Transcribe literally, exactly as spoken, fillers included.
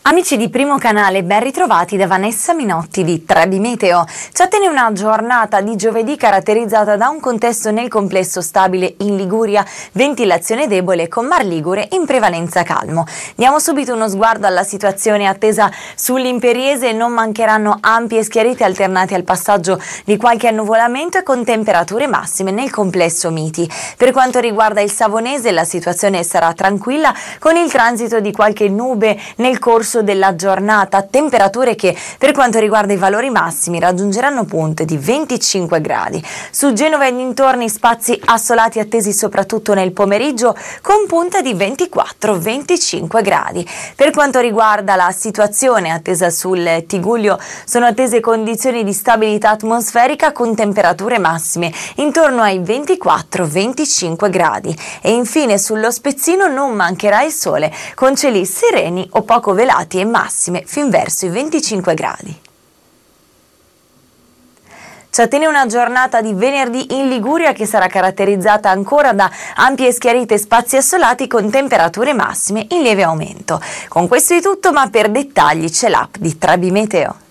Amici di Primo Canale, ben ritrovati da Vanessa Minotti di tre B Meteo. Ci attende una giornata di giovedì caratterizzata da un contesto nel complesso stabile in Liguria, ventilazione debole con Mar Ligure in prevalenza calmo. Diamo subito uno sguardo alla situazione attesa sull'Imperiese. Non mancheranno ampie schiarite alternate al passaggio di qualche annuvolamento e con temperature massime nel complesso miti. Per quanto riguarda il Savonese, la situazione sarà tranquilla con il transito di qualche nube nel corso della giornata, temperature che per quanto riguarda i valori massimi raggiungeranno punte di venticinque gradi. Su Genova e dintorni spazi assolati attesi soprattutto nel pomeriggio con punta di ventiquattro venticinque gradi. Per quanto riguarda la situazione attesa sul Tigullio, sono attese condizioni di stabilità atmosferica con temperature massime intorno ai ventiquattro venticinque gradi. E infine sullo Spezzino non mancherà il sole con cieli sereni o poco velati e massime fin verso i venticinque gradi. Ci attende una giornata di venerdì in Liguria che sarà caratterizzata ancora da ampie schiarite e spazi assolati con temperature massime in lieve aumento. Con questo è tutto, ma per dettagli c'è l'app di tre B Meteo.